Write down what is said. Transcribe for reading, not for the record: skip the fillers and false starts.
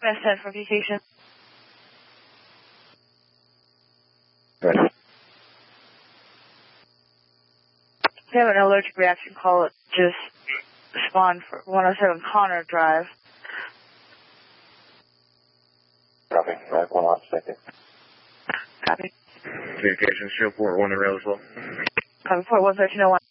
Mass 10 from vacation. Ready. If you have an allergic reaction, call it. Just spawn for 107 Connor Drive. Copy. Drive 1 off, second. Copy. Communications, show port 1 to rail as well. Copy, port 11301.